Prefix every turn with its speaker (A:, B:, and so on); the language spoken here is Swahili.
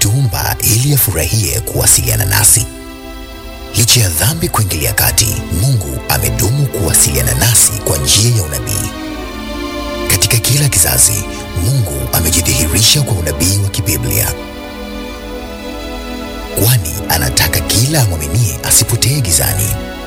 A: ametuumba ili afurahie kuwasiliana nasi. Licha ya dhambi kuingilia kati, Mungu amedumu kuwasiliana nasi kwa njia ya unabii. Katika kila kizazi, Mungu amejidhihirisha kwa unabii wa kibiblia, kwani anataka kila amwaminie asipotee gizani.